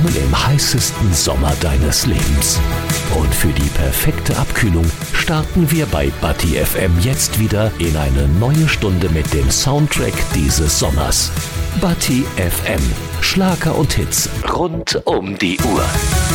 Im heißesten Sommer deines Lebens. Und für die perfekte Abkühlung starten wir bei Bati FM jetzt wieder in eine neue Stunde mit dem Soundtrack dieses Sommers. Bati FM. Schlager und Hits rund um die Uhr.